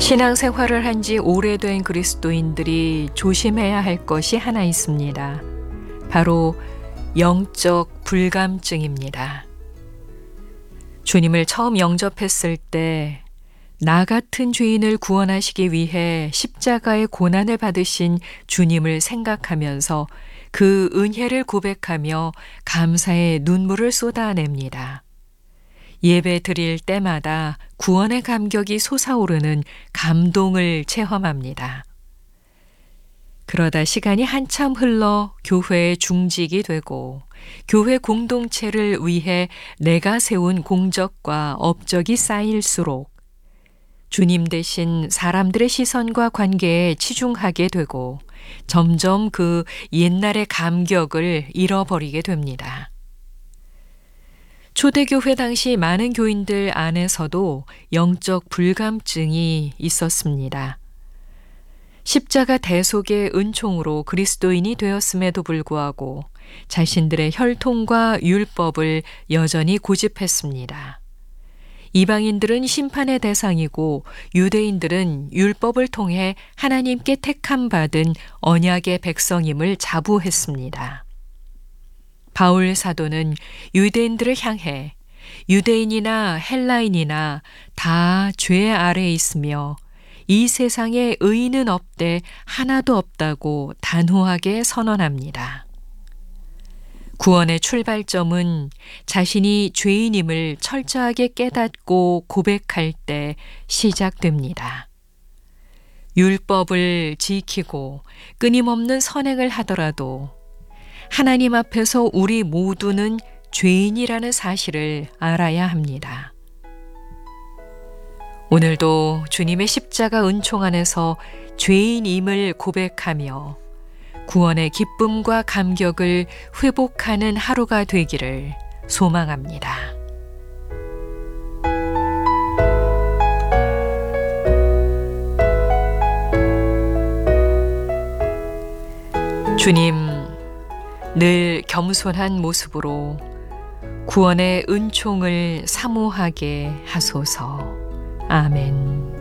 신앙생활을 한 지 오래된 그리스도인들이 조심해야 할 것이 하나 있습니다. 바로 영적 불감증입니다. 주님을 처음 영접했을 때 나 같은 죄인을 구원하시기 위해 십자가의 고난을 받으신 주님을 생각하면서 그 은혜를 고백하며 감사의 눈물을 쏟아냅니다. 예배 드릴 때마다 구원의 감격이 솟아오르는 감동을 체험합니다. 그러다 시간이 한참 흘러 교회의 중직이 되고 교회 공동체를 위해 내가 세운 공적과 업적이 쌓일수록 주님 대신 사람들의 시선과 관계에 치중하게 되고 점점 그 옛날의 감격을 잃어버리게 됩니다. 초대교회 당시 많은 교인들 안에서도 영적 불감증이 있었습니다. 십자가 대속의 은총으로 그리스도인이 되었음에도 불구하고 자신들의 혈통과 율법을 여전히 고집했습니다. 이방인들은 심판의 대상이고 유대인들은 율법을 통해 하나님께 택함받은 언약의 백성임을 자부했습니다. 바울 사도는 유대인들을 향해 유대인이나 헬라인이나 다 죄 아래에 있으며 이 세상에 의인은 없되 하나도 없다고 단호하게 선언합니다. 구원의 출발점은 자신이 죄인임을 철저하게 깨닫고 고백할 때 시작됩니다. 율법을 지키고 끊임없는 선행을 하더라도 하나님 앞에서 우리 모두는 죄인이라는 사실을 알아야 합니다. 오늘도 주님의 십자가 은총 안에서 죄인임을 고백하며 구원의 기쁨과 감격을 회복하는 하루가 되기를 소망합니다. 주님, 늘 겸손한 모습으로 구원의 은총을 사모하게 하소서. 아멘.